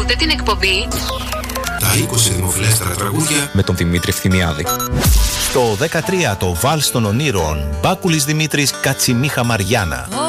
Ακούτε την εκπομπή Τα 20 δημοφιλέστερα τραγούδια με τον Δημήτρη Φθηνιάδη. Στο 13 το Βάλς των Ονείρων, Μπάκουλης Δημήτρης, Κατσιμίχα Μαριάννα.